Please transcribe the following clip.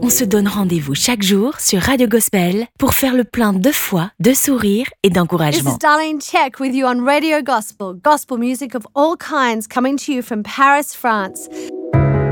On se donne rendez-vous chaque jour sur Radio Gospel pour faire le plein de foi, de sourire et d'encouragement. This is Darlene Check with you on Radio Gospel. Gospel music of all kinds coming to you from Paris, France.